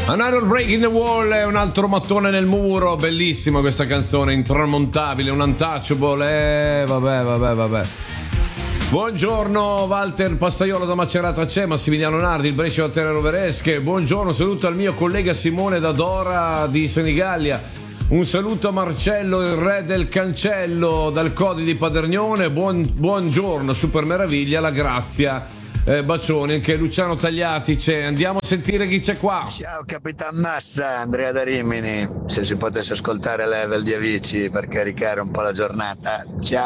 Another Break in the Wall è un altro mattone nel muro, bellissima questa canzone, intramontabile, un untouchable, vabbè. Buongiorno Walter Pastaiolo da Macerata c'è, Massimiliano Nardi, il Brescia da Terre Roveresche, buongiorno, saluto al mio collega Simone da Dora di Senigallia, un saluto a Marcello, il re del cancello dal Codi di Padernione, buongiorno, super meraviglia, la Grazia. Bacioni, anche Luciano Tagliati c'è. Andiamo a sentire chi c'è qua. Ciao Capitan Massa, Andrea da Rimini. Se si potesse ascoltare Level di Avicii per caricare un po' la giornata. Ciao.